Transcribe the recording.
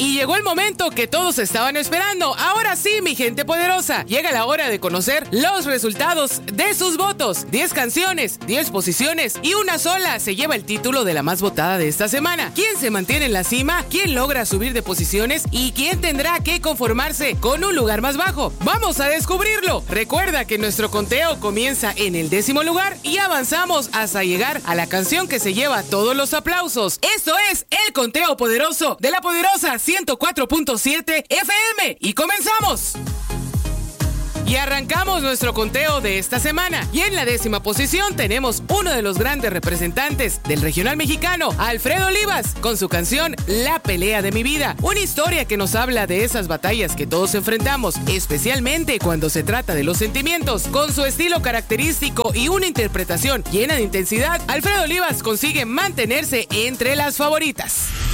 Y llegó el momento que todos estaban esperando. Ahora sí, mi gente poderosa, llega la hora de conocer los resultados de sus votos. 10 canciones, 10 posiciones y una sola se lleva el título de la más votada de esta semana. ¿Quién se mantiene en la cima? ¿Quién logra subir de posiciones? ¿Y quién tendrá que conformarse con un lugar más bajo? ¡Vamos a descubrirlo! Recuerda que nuestro conteo comienza en el 10º lugar y avanzamos hasta llegar a la canción que se lleva todos los aplausos. Esto es el conteo poderoso de la poderosa 104.7 FM y comenzamos. Y arrancamos nuestro conteo de esta semana. Y en la 10ª posición tenemos uno de los grandes representantes del regional mexicano, Alfredo Olivas, con su canción La pelea de mi vida. Una historia que nos habla de esas batallas que todos enfrentamos, especialmente cuando se trata de los sentimientos. Con su estilo característico y una interpretación llena de intensidad, Alfredo Olivas consigue mantenerse entre las favoritas.